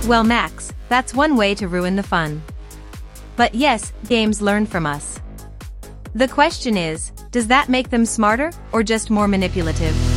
Well, Max, that's one way to ruin the fun. But yes, games learn from us. The question is, does that make them smarter, or just more manipulative?